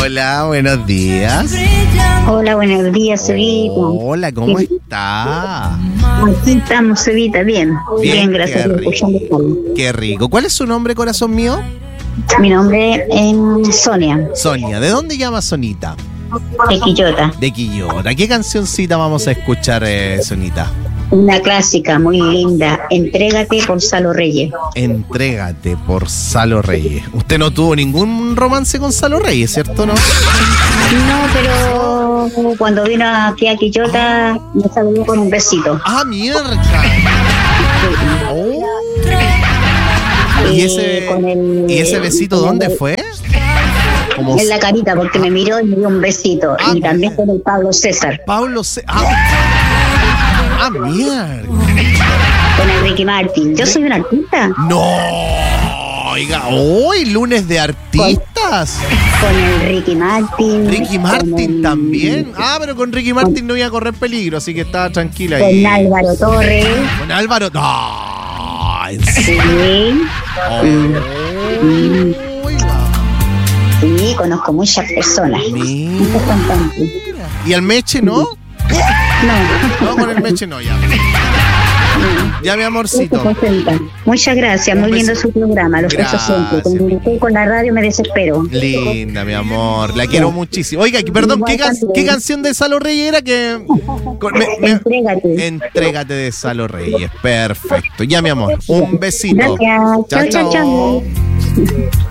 Hola, buenos días. Hola, buenos días, Evita. Hola, ¿cómo está? Aquí estamos, Evita, bien. Bien, gracias por escucharme. Qué rico. ¿Cuál es su nombre, corazón mío? Mi nombre es Sonia, Sonia. ¿De dónde llama Sonita? de Quillota. De Quillota. ¿Qué cancioncita vamos a escuchar, Sonita? Una clásica muy linda, Entrégate por Salo Reyes. Entrégate por Salo Reyes. Usted no tuvo ningún romance con Salo Reyes, ¿cierto? No, pero cuando vino aquí a Quillota me saludó con un besito. ¡Ah, mierda! Oh. ¿Y ese besito dónde fue? En la carita, porque me miró y me dio un besito. Y también con el Pablo César. Mierda. Con el Ricky Martin. ¿Yo soy una artista? No, oiga, hoy lunes de artistas. Con el Ricky Martin. Ricky Martin también. Pero con Ricky Martin no iba a correr peligro, así que estaba tranquila ahí. Con Álvaro Torres. Con Álvaro. No, ¿en serio? Sí, conozco muchas personas. Muchos cantantes. ¿Y el Meche no? No, con el Meche no, ya. Ya, mi amorcito. Muchas gracias, muy lindo su programa, lo escucho siempre. Cuando estoy con la radio me desespero. Linda, mi amor, la quiero muchísimo. Oiga, perdón, ¿qué canción de Salo Reyes era que...? Entrégate. Entrégate de Salo Reyes, perfecto. Ya, mi amor, un besito. Gracias, chao.